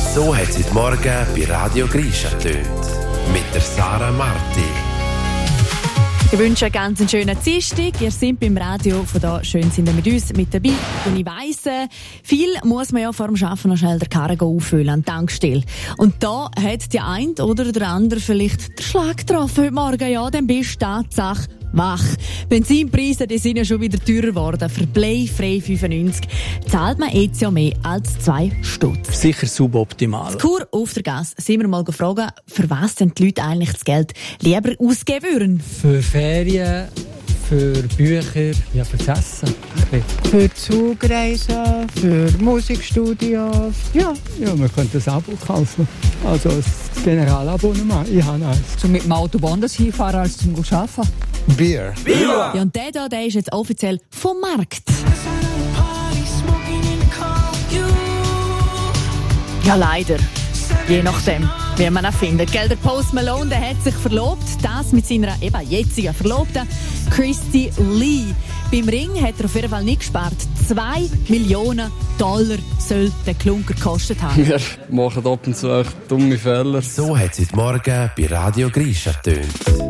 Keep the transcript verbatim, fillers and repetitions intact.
So hat es heute Morgen bei Radio Grisha getönt. Mit der Sarah Marti. Ich wünsche einen ganz schönen Dienstag. Ihr seid beim Radio, von da schön sind ihr mit uns mit dabei. Und ich weiss, viel muss man ja vor dem Arbeiten noch schnell den Karren auffüllen an der Tankstelle. Und da hat die eine oder der andere vielleicht den Schlag getroffen heute Morgen. Ja, dann bist du Tatsache wach. Benzinpreise, die sind ja schon wieder teurer geworden. Für Bleifrei fünfundneunzig zahlt man jetzt ja mehr als zwei Stutz. Sicher suboptimal. Kur auf der Gas sind wir mal gefragt, für was denn die Leute eigentlich das Geld lieber ausgeben würden. Für Ferien, für Bücher, ja, für das Essen. Für Zugreisen, für Musikstudios, ja. Ja, man könnte ein Abo kaufen. Also ein Generalabonnement. Ich habe eins. So mit dem Auto woanders hinfahren als zum Arbeiten. Bier. Ja, und der da, der ist jetzt offiziell vom Markt. Ja, leider. Je nachdem, wie man ihn findet. Gell, der Post Malone, der hat sich verlobt. Das mit seiner eben jetzigen Verlobten, Christy Lee. Beim Ring hat er auf jeden Fall nicht gespart. Zwei Millionen Dollar soll der Klunker gekostet haben. Wir machen ab und zu echt dumme Fehler. So hat es heute Morgen bei Radio Grisha getönt.